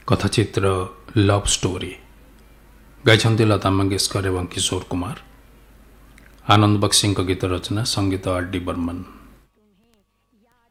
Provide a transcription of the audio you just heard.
कथाचित्र love story गाइछन्ति Lata Mangeshkar एवं किशोर कुमार। आनंद बक्सी गीत रचना संगीत आर डी बर्मन।